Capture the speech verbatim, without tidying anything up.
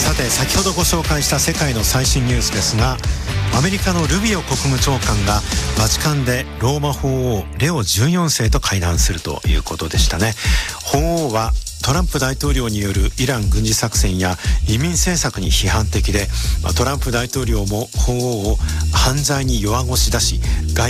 さて先ほどご紹介した世界の最新ニュースですが、アメリカのルビオ国務長官がバチカンでローマ法王レオじゅうよんせいと会談するということでしたね。法王はトランプ大統領によるイラン軍事作戦や移民政策に批判的で、トランプ大統領も法王を犯罪に弱腰だし外